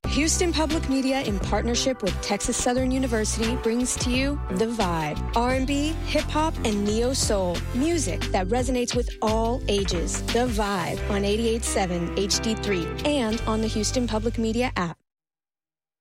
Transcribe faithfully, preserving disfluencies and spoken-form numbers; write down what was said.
Houston Public Media, in partnership with Texas Southern University, brings to you The Vibe. R and B, hip-hop, and neo-soul. Music that resonates with all ages. The Vibe on eighty-eight point seven H D three and on the Houston Public Media app.